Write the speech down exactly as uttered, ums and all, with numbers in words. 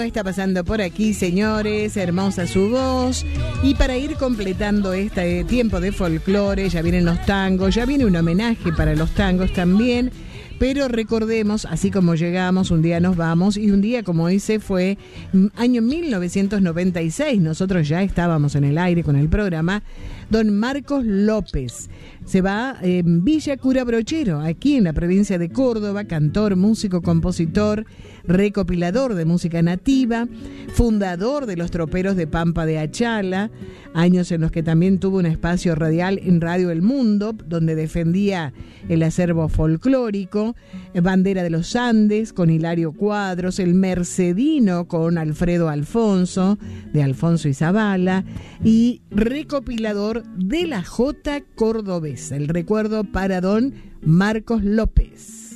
está pasando por aquí, señores, hermosa su voz. Y para ir completando este tiempo de folclore, ya vienen los tangos, ya viene un homenaje para los tangos también. Pero recordemos, así como llegamos, un día nos vamos, y un día como hoy se fue, año mil novecientos noventa y seis, nosotros ya estábamos en el aire con el programa, don Marcos López. Se va en Villa Cura Brochero, aquí en la provincia de Córdoba, cantor, músico, compositor, recopilador de música nativa, fundador de los Troperos de Pampa de Achala, años en los que también tuvo un espacio radial en Radio El Mundo, donde defendía el acervo folclórico, Bandera de los Andes con Hilario Cuadros, El Mercedino con Alfredo Alfonso, de Alfonso y Zavala, y recopilador de la Jota cordobesa. El recuerdo para don Marcos López.